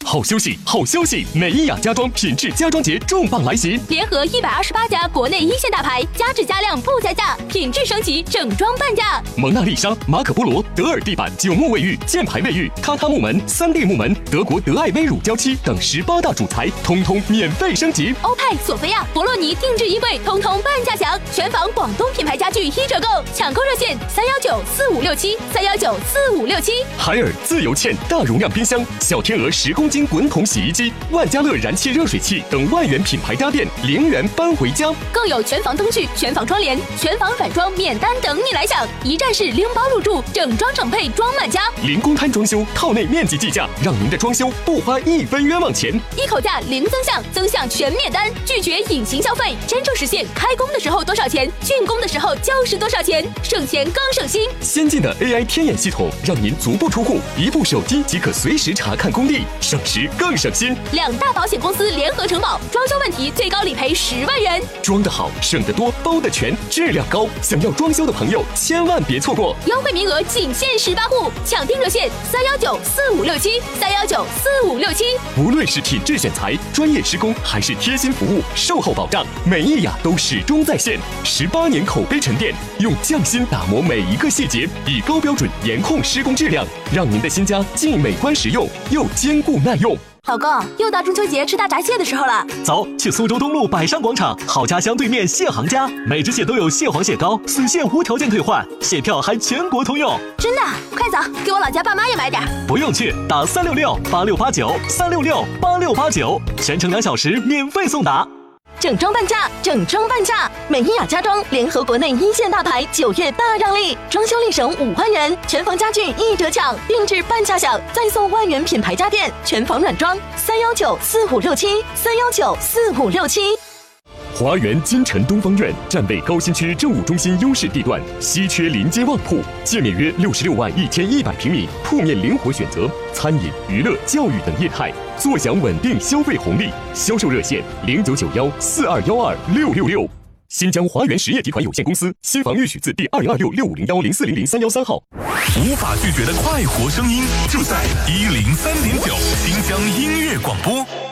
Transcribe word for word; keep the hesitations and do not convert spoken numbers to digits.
好休息，好消息！美伊雅家装品质家装节重磅来袭， 联合一百二十八家国内一线大牌，加质加量不加价，品质升级，整装半价。 蒙娜丽莎、马可波罗、德尔地板、九木卫浴、箭牌卫浴、榻榻木门、三 D 木门、德国德爱威乳胶漆等十八大主材，通通免费升级。 欧派、索菲亚、博洛尼定制衣柜，通通半价享。全房广东品牌家具一折购，抢购热线三幺九四五六七三幺九四五六七。 海尔自由茜大容量冰箱、小天鹅十公斤滚筒洗衣机、万家乐燃气热水器等万元品牌家电，零元搬回家。 更有全房灯具、全房窗帘、全房软装免单等你来享，一站式拎包入住，整装整配装满家。 零公摊装修，套内面积计价，让您的装修不花一分冤枉钱。 一口价零增项，增项全免单，拒绝隐形消费，真正实现开工的时候多少钱，竣工的时候就是多少钱，省钱更省心。 先进的 A I 天眼系统，让您足不出户，一部手机即可随时查看工地，省时更省心。 两大保险公司联合承保，装修问题最高理赔十万元。 装得好，省得多，包得全，质量高。想要装修的朋友，千万别错过， 优惠名额仅限十八户，抢订热线三幺九四五六七三幺九四五六七。 无论是品质选材、专业施工，还是贴心服务、售后保障，美伊雅都始终在线。十八年口碑沉淀，用匠心打磨每一个细节，以高标准严控施工质量，让您的新家既美观实用，又坚固耐用。 老公，又到中秋节吃大闸蟹的时候了， 走，去苏州东路百商广场好家乡对面蟹行家，每只蟹都有蟹黄蟹膏，死蟹无条件退换，蟹票还全国通用。 真的？快走，给我老家爸妈也买点。 不用去，打三六六八六八九三六六八六八九，全程两小时免费送达。 整装半价，整装半价！美伊雅家装联合国内一线大牌，九月大让利，装修立省五万元，全房家具一折抢，定制半价享，再送万元品牌家电，全房软装三幺九四五六七三幺九四五六七。 华园金城东方院站位高新区政务中心优势地段，稀缺临街旺铺，界面约六十六万一千一百平米，铺面灵活选择，餐饮、娱乐、教育等业态，坐享稳定消费红利。销售热线零九九幺四二幺二六六六。新疆华源实业集团有限公司，新房预许字第二零二六六五零幺零四零零三幺三号。 无法拒绝的快活声音，就在一零三点九新疆音乐广播。